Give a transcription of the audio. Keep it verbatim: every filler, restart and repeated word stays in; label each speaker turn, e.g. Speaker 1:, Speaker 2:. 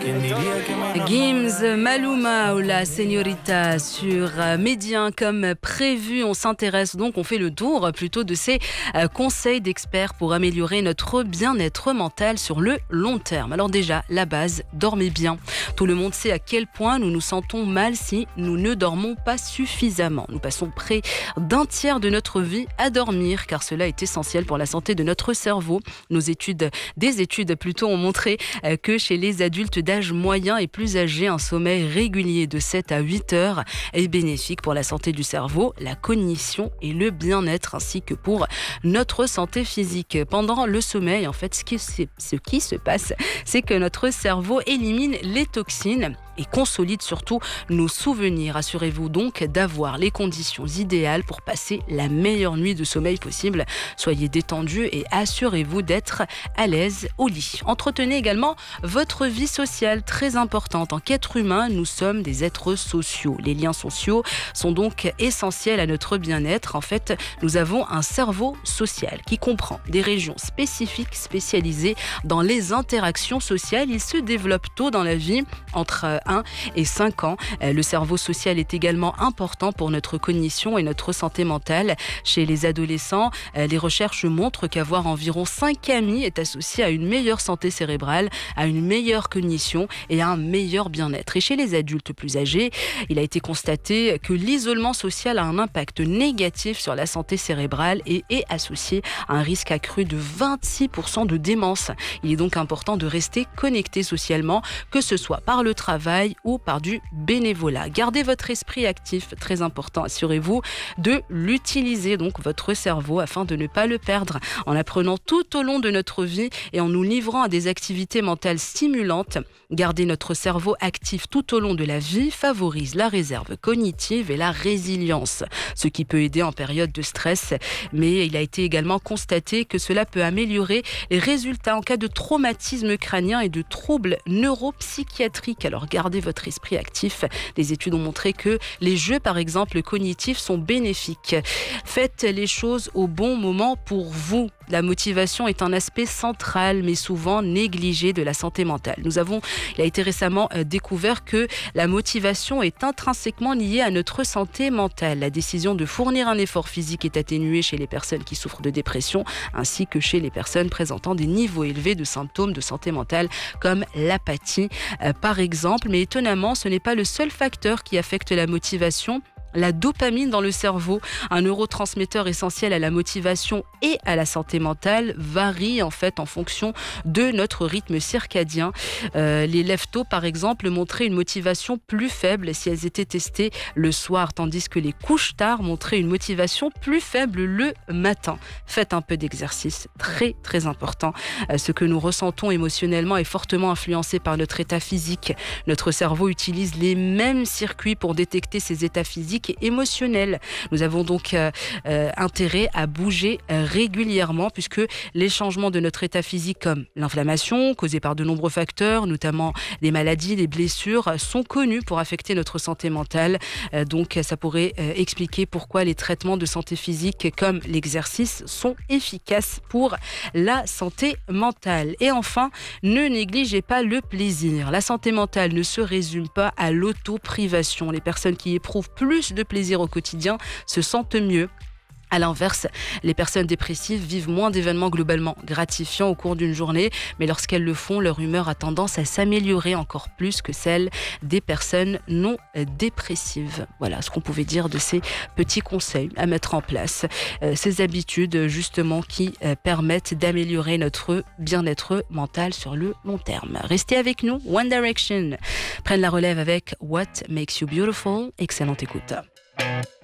Speaker 1: Gims, Maluma ou la Señorita sur Média. Comme prévu, on s'intéresse donc, on fait le tour plutôt de ces conseils d'experts pour améliorer notre bien-être mental sur le long terme. Alors déjà, la base, dormez bien. Tout le monde sait à quel point nous nous sentons mal si nous ne dormons pas suffisamment. Nous passons près d'un tiers de notre vie à dormir, car cela est essentiel pour la santé de notre cerveau. Nos études, des études plutôt, ont montré que chez les adultes d'âge moyen et plus âgés, un sommeil régulier de sept à huit heures est bénéfique pour la santé du cerveau, la cognition et le bien-être, ainsi que pour notre santé physique. Pendant le sommeil, en fait, ce qui, ce qui se passe, c'est que notre cerveau élimine les toxines et consolide surtout nos souvenirs. Assurez-vous donc d'avoir les conditions idéales pour passer la meilleure nuit de sommeil possible. Soyez détendu et assurez-vous d'être à l'aise au lit. Entretenez également votre vie sociale, très importante. En qu'être humain, nous sommes des êtres sociaux. Les liens sociaux sont donc essentiels à notre bien-être. En fait, nous avons un cerveau social qui comprend des régions spécifiques spécialisées dans les interactions sociales. Il se développe tôt dans la vie, entre un et cinq ans. Le cerveau social est également important pour notre cognition et notre santé mentale. Chez les adolescents, les recherches montrent qu'avoir environ cinq amis est associé à une meilleure santé cérébrale, à une meilleure cognition et à un meilleur bien-être. Et chez les adultes plus âgés, il a été constaté que l'isolement social a un impact négatif sur la santé cérébrale et est associé à un risque accru de vingt-six pour cent de démence. Il est donc important de rester connecté socialement, que ce soit par le travail ou par du bénévolat. Gardez votre esprit actif, très important. Assurez-vous de l'utiliser, donc votre cerveau, afin de ne pas le perdre. En apprenant tout au long de notre vie et en nous livrant à des activités mentales stimulantes, garder notre cerveau actif tout au long de la vie favorise la réserve cognitive et la résilience, ce qui peut aider en période de stress. Mais il a été également constaté que cela peut améliorer les résultats en cas de traumatisme crânien et de troubles neuropsychiatriques. Alors gardez votre esprit actif. Les études ont montré que les jeux, par exemple, cognitifs sont bénéfiques. Faites les choses au bon moment pour vous. La motivation est un aspect central, mais souvent négligé de la santé mentale. Nous avons, il a été récemment découvert que la motivation est intrinsèquement liée à notre santé mentale. La décision de fournir un effort physique est atténuée chez les personnes qui souffrent de dépression, ainsi que chez les personnes présentant des niveaux élevés de symptômes de santé mentale, comme l'apathie, euh, par exemple. Mais étonnamment, ce n'est pas le seul facteur qui affecte la motivation. La dopamine dans le cerveau, un neurotransmetteur essentiel à la motivation et à la santé mentale, varie en fait en fonction de notre rythme circadien. Euh, les lève-tôt, par exemple, montraient une motivation plus faible si elles étaient testées le soir, tandis que les couches-tard montraient une motivation plus faible le matin. Faites un peu d'exercice, très très important. Euh, ce que nous ressentons émotionnellement est fortement influencé par notre état physique. Notre cerveau utilise les mêmes circuits pour détecter ces états physiques et émotionnel. Nous avons donc euh, euh, intérêt à bouger euh, régulièrement, puisque les changements de notre état physique, comme l'inflammation causée par de nombreux facteurs, notamment les maladies, les blessures, sont connus pour affecter notre santé mentale. Euh, donc ça pourrait euh, expliquer pourquoi les traitements de santé physique comme l'exercice sont efficaces pour la santé mentale. Et enfin, ne négligez pas le plaisir. La santé mentale ne se résume pas à l'autoprivation. Les personnes qui éprouvent plus de plaisir au quotidien se sentent mieux. À l'inverse, les personnes dépressives vivent moins d'événements globalement gratifiants au cours d'une journée, mais lorsqu'elles le font, leur humeur a tendance à s'améliorer encore plus que celle des personnes non dépressives. Voilà ce qu'on pouvait dire de ces petits conseils à mettre en place, euh, ces habitudes justement qui euh, permettent d'améliorer notre bien-être mental sur le long terme. Restez avec nous, One Direction prennent la relève avec What Makes You Beautiful. Excellente écoute.